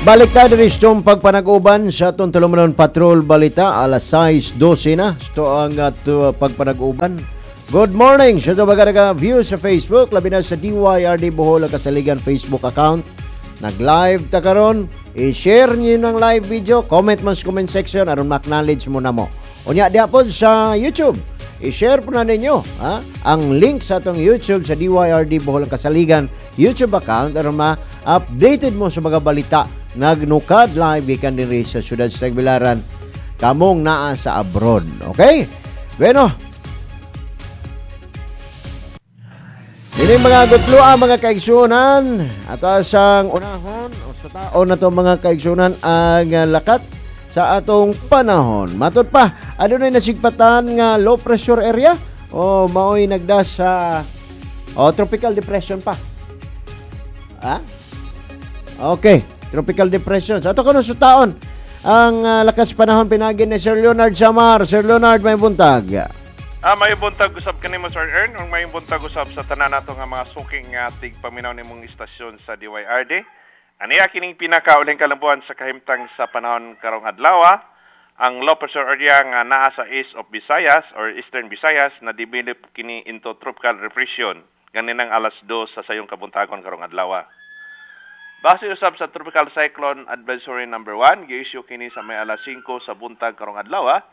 Balik tayo din itong pagpanag-uban sa itong Tulumanon Patrol Balita, alas 6:12 na. Ito ang pagpanag-uban. Good morning! Sa ito baga view sa Facebook, labi na sa DYRD Bohol Kasaligan Facebook account. Nag-live ta karon, i-share niyo ng live video, comment mo sa comment section, aron ma-acknowledge mo na mo. Unya diha po sa YouTube, i-share po na ninyo ang link sa atong YouTube sa DYRD Bohol Kasaligan YouTube account aron ma-updated mo sa mga balita nagnukad live gikan diri sa siyudad sa Tagbilaran kamong naa sa abroad. Okay? Bueno. Dili mga gutloa mga kaigsunan ato sang unahon o sa taon na to mga kaigsunan ang lakat sa atong panahon. Matod pa, adunay nasigpatan nga low pressure area o maoy nagda sa tropical depression pa. Okay. Tropical depression. So, ito ko sa taon. Ang lakas panahon pinagin ni Sir Leonard Samar. Sir Leonard, may buntag. May buntag usab kanimo Sir Ern. Ang may buntag usab sa tanan nato nga mga suking tigpaminaw nimong istasyon sa DYRD. Aniya kining pinakauling kalambuan sa kahimtang sa panahon karong adlaw. Ang low pressure area nga naa sa east of Visayas or eastern Visayas na develop kini into tropical depression. Ganinang alas 2 sa sayong kabuntagon karong adlaw. Base usab sa Tropical Cyclone Advisory number 1, gi-issue kini sa may alas 5 sa buntag karong adlaw.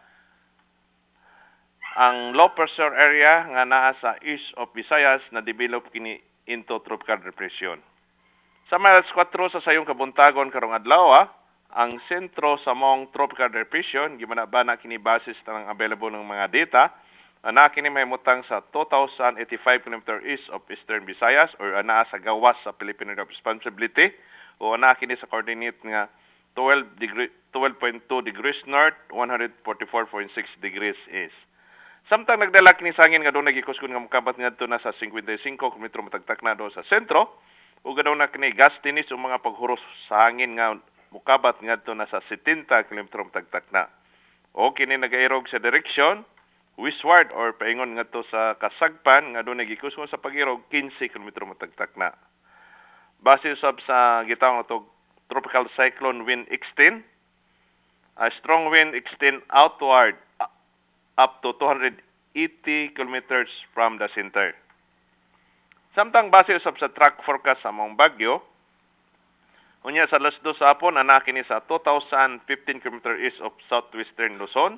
Ang low pressure area nga naa sa east of Visayas na develop kini into tropical depression. Sa may alas 4 sa sayong kabuntagon karong adlaw, ang sentro sa mong tropical depression gimanabana kini basis tanang available ng mga data. Ana kini may mutang sa 2,085 km east of Eastern Visayas or ana sa gawas sa Philippine Area of Responsibility o ana kini sa coordinate nga 12.2 degrees north, 144.6 degrees east. Samtang nagdala kini sa hangin nga doon nagikuskon nga mokabat ngadto na sa 55 km matagtak na do sa sentro ug gadaw na kini gastinis o mga paghuros sa hangin nga mokabat ngadto na sa 70 km matagtak na. O kini nagairog sa direksyon westward or paingon ngadto sa kasagpan nga doon nagikuskon sa pagirog 15 km matagtak na. Base usab sa gitawag natog tropical cyclone wind extend, a strong wind extend outward up to 280 kilometers from the center. Samtang base usab sa track forecast sa mong bagyo, unya sa alas 2 sa hapon ana kini sa 2,015 km east of southeastern Luzon,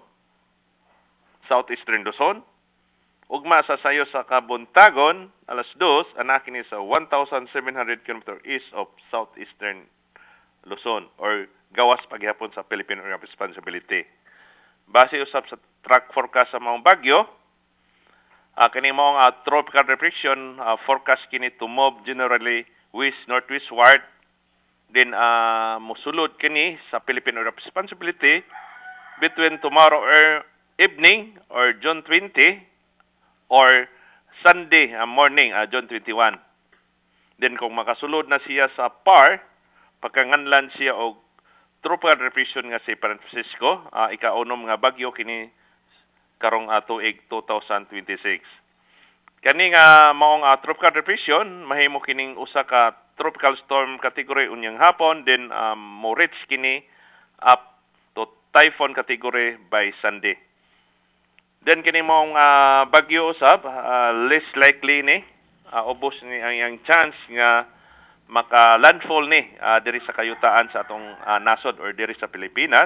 ugma sa sayo sa kabuntagon alas 2 ana kini sa 1,700 km east of southeastern Luzon or gawas paghihapon sa Philippine Area of Responsibility. Base usab sa track forecast sa mga bagyo, kini mao nga tropical depression forecast kini to move generally west northwestward then mosulod kini sa Philippine Area of Responsibility between tomorrow evening or June 20 or Sunday morning June 21. Then kung makasulod na siya sa PAR, pagkanganlan siya og tropical depression nga si San Francisco, ikaunom nga bagyo kini karong tuig 2026. Kani nga maong tropical depression mahimo kining usa ka tropical storm category unyang hapon then mo reach kini up to typhoon category by Sunday. Then kini mong bagyo usab less likely ni ubos ni ang chance nga maka-landfall ni diri sa kayutaan sa atong nasod or diri sa Pilipinas.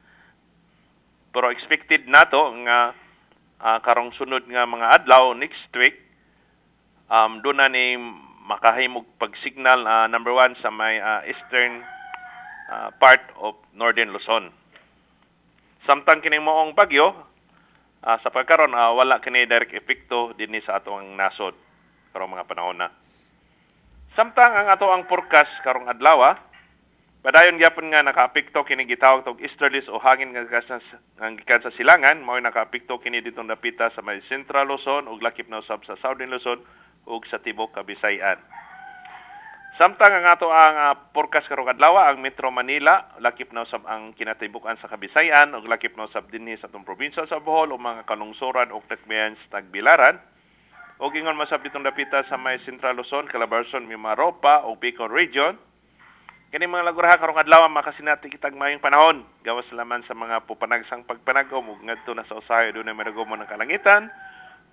Pero expected nato nga karong sunod nga mga adlaw next week doon na ni makahimog pag-signal number 1 sa may eastern part of northern Luzon. Samtang kini moong bagyo sa pagkaron wala kini direct epekto dinhi sa atong nasod karong mga panahon na. Samtang ang ato ang forecast karong adlaw, padayon gyapon nga nakaapekto kini gitawag tog easterlies o hangin nga gikan sa silangan, mao nakaapekto kini ditong dapita sa may Central Luzon ug lakip na usab sa Southern Luzon ug sa tibok Kabisayan. Samtang ang ato ang forecast karong adlaw ang Metro Manila, lakip na usab ang kinatibukan sa Kabisayan ug lakip na usab dinhi sa atong probinsya sa Bohol o mga kalungsoran ug Tagbian sa Tagbilaran. O gingon masab itong dapita sa may Central Luzon, Calabarzon, Mimaropa o Bicol Region. Kani mga laguraha karong adlaw makasinati kitag mayong panahon. Gawas laman sa mga pupanagsang pagpanagom ug ngadto na sa usahay dunay madagom ng kalangitan.